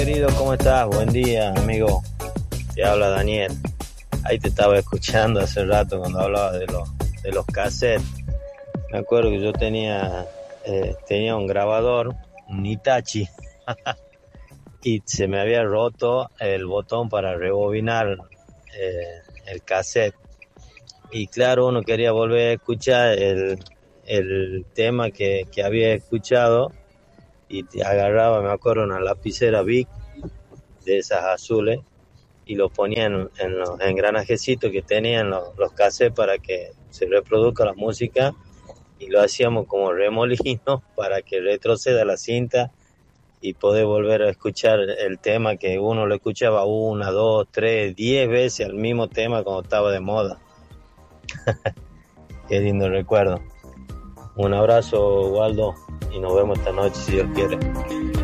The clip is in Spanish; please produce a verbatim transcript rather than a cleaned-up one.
Querido, ¿cómo estás? Buen día, amigo. Te habla Daniel. Ahí te estaba escuchando hace rato cuando hablabas de los, de los cassettes. Me acuerdo que yo tenía, eh, tenía un grabador, un Hitachi, y se me había roto el botón para rebobinar eh, el cassette. Y claro, uno quería volver a escuchar el, el tema que, que había escuchado y te agarraba, me acuerdo, una lapicera Bic de esas azules y lo ponía en, en los engranajecitos que tenían los, los cassettes para que se reproduzca la música y lo hacíamos como remolino para que retroceda la cinta y poder volver a escuchar el tema que uno lo escuchaba una, dos, tres, diez veces al mismo tema cuando estaba de moda. Qué lindo recuerdo. Un abrazo, Waldo, y nos vemos esta noche si Dios quiere.